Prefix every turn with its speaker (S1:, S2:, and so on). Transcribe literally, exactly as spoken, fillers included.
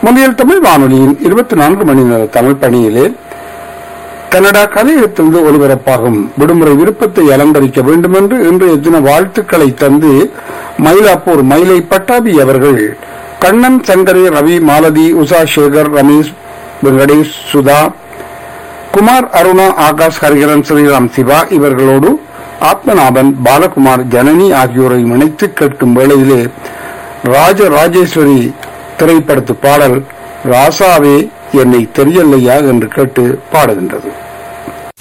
S1: முன்னில் தமிழ் வானொலியின் இருபத்தி நான்கு மணி நேர தமிழ் பணியிலே கனடா கலையகத்திலிருந்து ஒலிபரப்பாகும் விடுமுறை விருப்பத்தை அலங்கரிக்க வேண்டும் என்று இன்றைய தின வாழ்த்துக்களை தந்து மயிலாப்பூர் மயிலை பட்டாபி அவர்கள் கண்ணன் சங்கரி ரவி மாலதி உஷா சேகர் ரமேஷ் வெங்கடேஷ் சுதா குமார் அருணா ஆகாஷ் ஹரிகரன் ஸ்ரீராம் சிவா இவர்களோடு ஆத்மநாபன் பாலகுமார் ஜனனி ஆகியோரை இணைத்து கேட்கும் வேளையிலே ராஜ ராஜேஸ்வரி திரைப்படத்து பாடல் ராசாவே என்னை தெரியலையா என்று கேட்டு பாடுகின்றது.